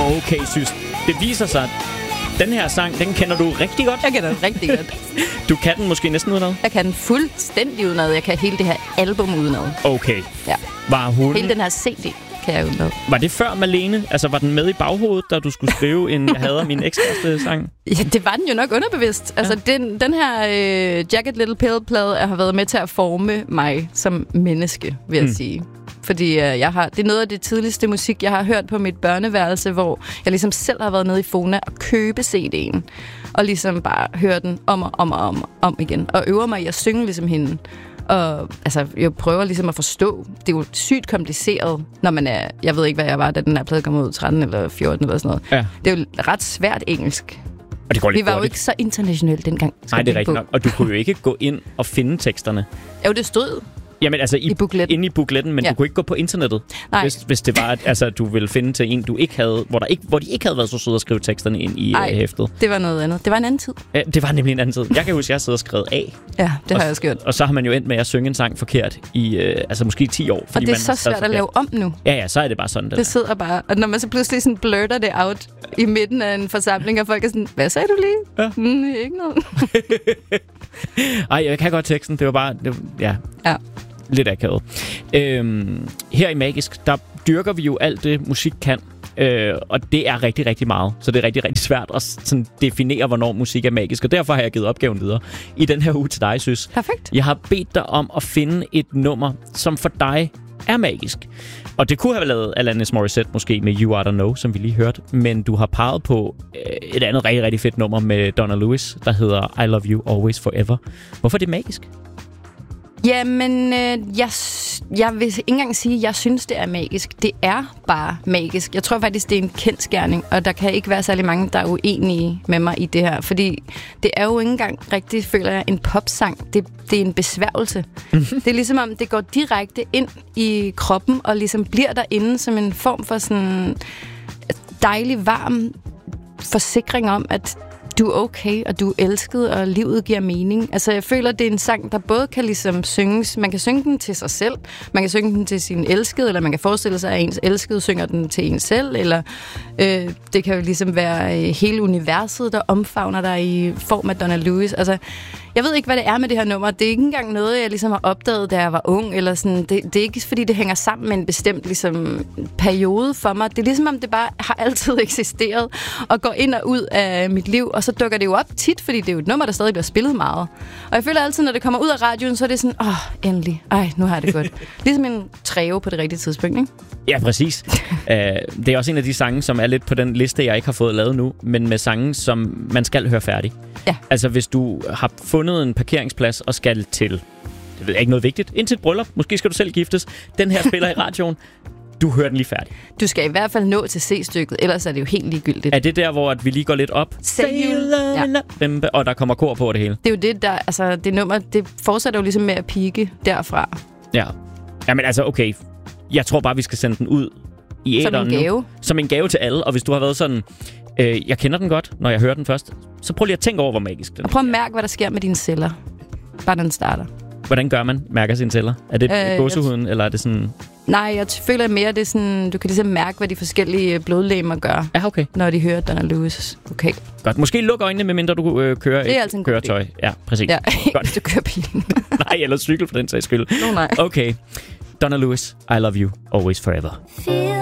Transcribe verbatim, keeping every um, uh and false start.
Okay, synes. Det viser sig, at den her sang, den kender du rigtig godt. Jeg kender den rigtig godt. Du kan den måske næsten udenad? Jeg kan den fuldstændig udenad. Jeg kan hele det her album udenad. Okay. Ja. Var hun... Hele den her C D kan jeg udenad. Var det før Malene? Altså, var den med i baghovedet, da du skulle skrive en Jeg hader min ekskæreste-sang? Ja, det var den jo nok underbevidst. Ja. Altså, den, den her øh, Jagged Little Pill-plade har været med til at forme mig som menneske, vil jeg mm. sige. Fordi øh, jeg har, det er noget af det tidligste musik, jeg har hørt på mit børneværelse, hvor jeg ligesom selv har været nede i Fona og købe C D'en. Og ligesom bare høre den om og om og om, om igen. Og øver mig i at synge ligesom hende. Og altså, jeg prøver ligesom at forstå. Det er jo sygt kompliceret, når man er... Jeg ved ikke, hvad jeg var, da den her plade kom ud, tretten eller fjorten eller sådan noget. Ja. Det er jo ret svært engelsk. Og det går lidt Vi var hurtigt. jo ikke så internationalt dengang. Nej, det er rigtigt nok. Og du kunne jo ikke gå ind og finde teksterne. Jo, det stod Jamen altså i, I bookletten. inde i bookletten, men ja. Du kunne ikke gå på internettet, hvis, hvis det var, at altså, du ville finde til en, du ikke havde, hvor, der ikke, hvor de ikke havde været så søde at skrive teksterne ind i Ej, uh, hæftet. Det var noget andet. Det var en anden tid. Ja, det var nemlig en anden tid. Jeg kan huske, at jeg sidder og skrevet af. Ja, det og, har jeg også gjort. Og så har man jo endt med at synge en sang forkert i uh, altså måske ti år. Og det er så svært at lave om nu. Ja, ja, så er det bare sådan. Det, det sidder bare. Og når man så pludselig sådan blurter det out i midten af en forsamling, og folk er sådan, hvad sagde du lige? Ja. Mm, ikke noget. Ej, jeg kan godt teksten. Det var bare, det var, ja. Ja. Lidt akavet. Øhm, her i Magisk, der dyrker vi jo alt det, musik kan. Øh, og det er rigtig, rigtig meget. Så det er rigtig, rigtig svært at sådan, definere, hvornår musik er magisk. Og derfor har jeg givet opgaven videre i den her uge til dig, Søs. Perfekt. Jeg har bedt dig om at finde et nummer, som for dig er magisk. Og det kunne have lavet Alanis Morissette måske med You Oughta Know, som vi lige hørte. Men du har peget på øh, et andet rigtig, rigtig fedt nummer med Donna Lewis, der hedder I Love You Always Forever. Hvorfor er det magisk? Jamen, øh, jeg, jeg vil ikke engang sige, at jeg synes, det er magisk. Det er bare magisk. Jeg tror faktisk, det er en kendsgerning, og der kan ikke være særlig mange, der er uenige med mig i det her. Fordi det er jo ikke engang rigtig, føler jeg, en popsang. Det, det er en besværgelse. Det er ligesom om, det går direkte ind i kroppen, og ligesom bliver derinde som en form for sådan dejlig, varm forsikring om, at du er okay, og du er elsket, og livet giver mening. Altså, jeg føler, det er en sang, der både kan ligesom synges. Man kan synge den til sig selv, man kan synge den til sin elskede, eller man kan forestille sig, at ens elskede synger den til en selv, eller øh, det kan jo ligesom være øh, hele universet, der omfavner dig i form af Donna Lewis. Altså, jeg ved ikke, hvad det er med det her nummer. Det er ikke engang noget, jeg ligesom har opdaget, da jeg var ung, eller sådan. Det, det er ikke, fordi det hænger sammen med en bestemt ligesom, periode for mig. Det er ligesom, om det bare har altid eksisteret, og går ind og ud af mit liv, og så dukker det jo op tit, fordi det er jo et nummer, der stadig bliver spillet meget. Og jeg føler altid, når det kommer ud af radioen, så er det sådan, åh, oh, endelig. Ej, nu har jeg det godt. Ligesom en træve på det rigtige tidspunkt, ikke? Ja, præcis. uh, det er også en af de sange, som er lidt på den liste, jeg ikke har fået lavet nu, men med sange, som man skal høre færdig. Ja. Altså, hvis du har fundet en parkeringsplads og skal til, det ved jeg ikke noget vigtigt, ind til et bryllup, måske skal du selv giftes, den her spiller i radioen, du hører den lige færdig. Du skal i hvert fald nå til C-stykket, ellers er det jo helt ligegyldigt. Er det der, hvor at vi lige går lidt op? Ja. Og der kommer kor på det hele? Det er jo det, der, altså det nummer, det fortsætter jo ligesom med at pike derfra. Ja. Jamen altså, okay. Jeg tror bare, vi skal sende den ud i æteren nu. Som en gave. Som en gave til alle. Og hvis du har været sådan, øh, jeg kender den godt, når jeg hører den først, så prøv lige at tænke over, hvor magisk den er. Og prøv at mærke, hvad der sker med dine celler. Bare den starter. Hvordan gør man? Mærker sine celler? Er det øh, gåsehuden, eller er det sådan... Nej, jeg føler mere, det er sådan... Du kan ligesom mærke, hvad de forskellige blodlegemer gør. Ja, okay. Når de hører Donna Lewis. Okay. Godt. Måske luk øjnene, medmindre du øh, kører det er et køretøj. Ja, præcis. Ja, godt. Hvis du kører bilen. Nej, eller cykel for den sags skyld. No, nej. Okay. Donna Lewis, I Love You Always Forever.